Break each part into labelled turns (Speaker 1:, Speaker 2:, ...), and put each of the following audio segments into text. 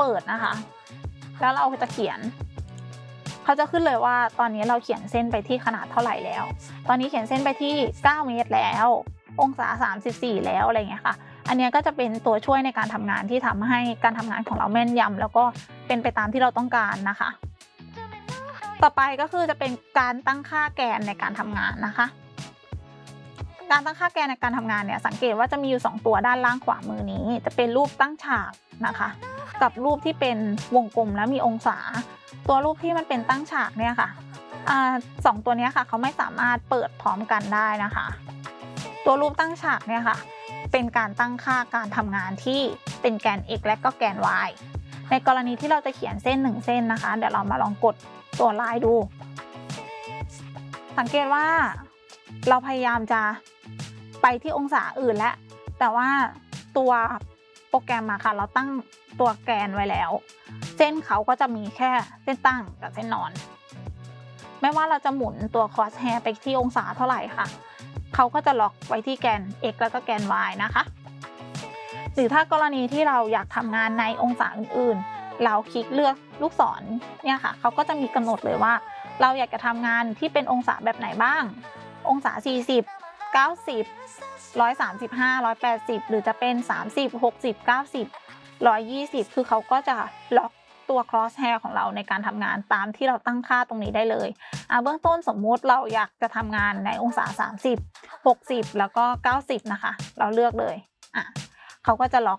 Speaker 1: เปิดนะคะแล้วเราจะเขียนเขาจะขึ้นเลยว่าตอนนี้เราเขียนเส้นไปที่ขนาดเท่าไหร่แล้วตอนนี้เขียนเส้นไปที่9 เมตรแล้วองศา34แล้วอะไรเงี้ยค่ะอันนี้ก็จะเป็นตัวช่วยในการทำงานที่ทำให้การทำงานของเราแม่นยำแล้วก็เป็นไปตามที่เราต้องการนะคะต่อไปก็คือจะเป็นการตั้งค่าแกนในการทำงานนะคะการตั้งค่าแกนในการทำงานเนี่ยสังเกตว่าจะมีอยู่2ตัวด้านล่างขวามือนี้จะเป็นรูปตั้งฉากนะคะกับรูปที่เป็นวงกลมแล้วมีองศาตัวรูปที่มันเป็นตั้งฉากเนี่ยค่ะ2ตัวนี้ค่ะเขาไม่สามารถเปิดพร้อมกันได้นะคะตัวรูปตั้งฉากเนี่ยค่ะเป็นการตั้งค่าการทำงานที่เป็นแกน x และก็แกน y ในกรณีที่เราจะเขียนเส้น1เส้นนะคะเดี๋ยวเรามาลองกดตัวลายดูสังเกตว่าเราพยายามจะไปที่องศาอื่นแล้วแต่ว่าตัวโปรแกรมค่ะเราตั้งตัวแกนไว้แล้วเส้นเขาก็จะมีแค่เส้นตั้งกับเส้นนอนไม่ว่าเราจะหมุนตัวคอสแฮร์ไปที่องศาเท่าไหร่ค่ะเขาก็จะล็อกไว้ที่แกน x แล้วก็แกน y นะคะหรือถ้ากรณีที่เราอยากทำงานในองศาอื่นๆเราคลิกเลือกลูกศรเนี่ยค่ะเขาก็จะมีกำหนดเลยว่าเราอยากจะทำงานที่เป็นองศาแบบไหนบ้างองศา40 90 135 180หรือจะเป็น30 60 90 120คือเขาก็จะล็อกตัว cross hair ของเราในการทำงานตามที่เราตั้งค่าตรงนี้ได้เลยเบื้องต้นสมมุติเราอยากจะทำงานในองศา30 60แล้วก็90นะคะเราเลือกเลยเขาก็จะล็อก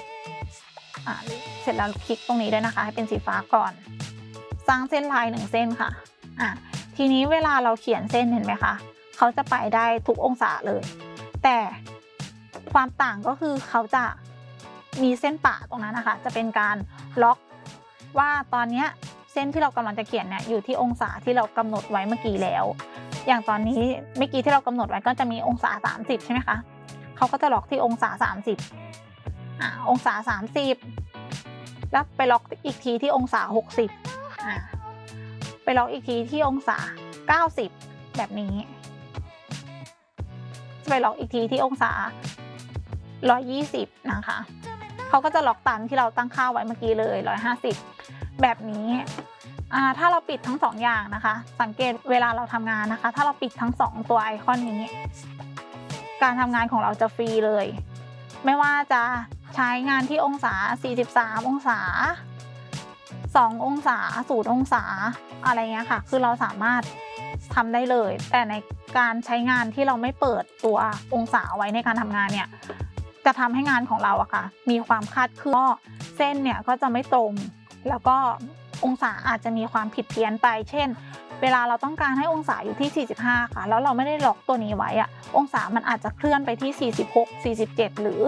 Speaker 1: เสร็จแล้วคลิกตรงนี้ด้วยนะคะให้เป็นสีฟ้าก่อนสร้างเส้นลาย1เส้นค่ะทีนี้เวลาเราเขียนเส้นเห็นไหมคะเขาจะไปได้ทุกองศาเลยแต่ความต่างก็คือเขาจะมีเส้นปะตรงนั้นนะคะจะเป็นการล็อกว่าตอนนี้เส้นที่เรากำลังจะเขียนเนี่ยอยู่ที่องศาที่เรากำหนดไว้เมื่อกี้แล้วอย่างตอนนี้เมื่อกี้ที่เรากำหนดไว้ก็จะมีองศา30ใช่ไหมคะเขาก็จะล็อกที่องศา30องศา30แล้วไปล็อกอีกทีที่องศา60ไปล็อกอีกทีที่องศา90แบบนี้ไปล็อกอีกทีที่องศา120นะคะเขาก็จะล็อกตามที่เราตั้งค่าไว้เมื่อกี้เลย150แบบนี้ถ้าเราปิดทั้ง2อย่างนะคะสังเกตเวลาเราทำงานนะคะถ้าเราปิดทั้ง2ตัวไอคอนนี้การทำงานของเราจะฟรีเลยไม่ว่าจะใช้งานที่องศา43องศา2องศา0องศาอะไรเงี้ยค่ะคือเราสามารถทำได้เลยแต่ในการใช้งานที่เราไม่เปิดตัวองศาไว้ในการทำงานเนี่ยจะทำให้งานของเราค่ะมีความคลาดเคลื่อนเส้นเนี่ยก็จะไม่ตรงแล้วก็องศาอาจจะมีความผิดเพี้ยนไปเช่นเวลาเราต้องการให้องศาอยู่ที่45ค่ะแล้วเราไม่ได้ล็อกตัวนี้ไว้องศามันอาจจะเคลื่อนไปที่46 47หรือ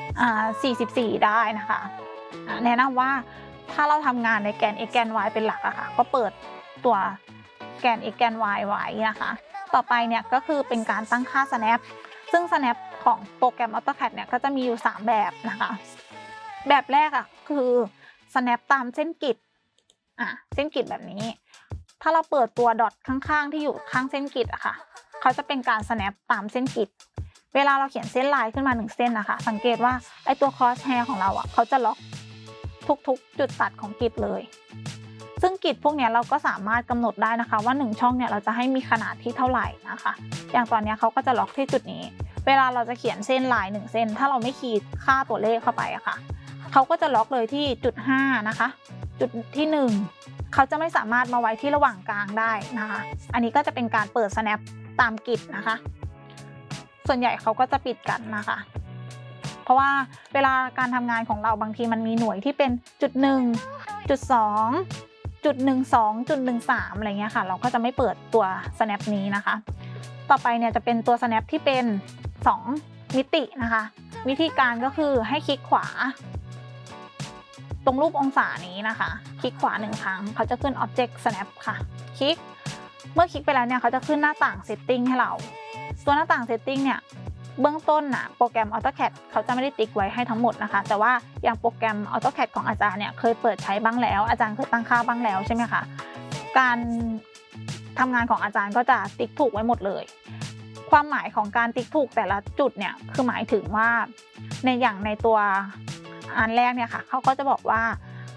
Speaker 1: 44ได้นะคะแนะนำว่าถ้าเราทำงานในแกน x แกน y เป็นหลักค่ะก็เปิดตัวแกน x แกน y ไว้นะคะต่อไปเนี่ยก็คือเป็นการตั้งค่า snap ซึ่ง snap ของโปรแกรม AutoCAD เนี่ยก็จะมีอยู่3แบบนะคะแบบแรกคือ snap ตามเส้นกริดเส้นกริดแบบนี้ถ้าเราเปิดตัวดอทข้างๆที่อยู่ข้างเส้นกริดค่ะเขาจะเป็นการ snap ตามเส้นกริดเวลาเราเขียนเส้นลายขึ้นมา1เส้นนะคะสังเกตว่าไอตัว cross hair ของเราเขาจะล็อกทุกๆจุดตัดของกริดเลยซึ่งกริดพวกนี้เราก็สามารถกำหนดได้นะคะว่า1ช่องเนี่ยเราจะให้มีขนาดที่เท่าไหร่นะคะอย่างตอนนี้เขาก็จะล็อกที่จุดนี้เวลาเราจะเขียนเส้นลาย1เส้นถ้าเราไม่คีย์ค่าตัวเลขเข้าไปค่ะเขาก็จะล็อกเลยที่จุด5นะคะจุดที่1เขาจะไม่สามารถมาไว้ที่ระหว่างกลางได้นะคะอันนี้ก็จะเป็นการเปิด snap ตามกริดนะคะส่วนใหญ่เขาก็จะปิดกันนะคะเพราะว่าเวลาการทำงานของเราบางทีมันมีหน่วยที่เป็นจุด1จุด2จุด12จุด13อะไรเงี้ยค่ะเราก็จะไม่เปิดตัว snap นี้นะคะต่อไปเนี่ยจะเป็นตัว snap ที่เป็น2มิตินะคะวิธีการก็คือให้คลิกขวาตรงรูปองศานี้นะคะคลิกขวา1ครั้งเขาจะขึ้น Object Snap ค่ะคลิกเมื่อคลิกไปแล้วเนี่ยเขาจะขึ้นหน้าต่าง Setting ให้เราตัวหน้าต่าง Setting เนี่ยเบื้องต้นโปรแกรม AutoCAD เขาจะไม่ได้ติ๊กไว้ให้ทั้งหมดนะคะแต่ว่าอย่างโปรแกรม AutoCAD ของอาจารย์เนี่ยเคยเปิดใช้บ้างแล้วอาจารย์เคยตั้งค่าบ้างแล้วใช่ไหมคะการทำงานของอาจารย์ก็จะติ๊กถูกไว้หมดเลยความหมายของการติ๊กถูกแต่ละจุดเนี่ยคือหมายถึงว่าในตัวอันแรกเนี่ยค่ะเขาก็จะบอกว่า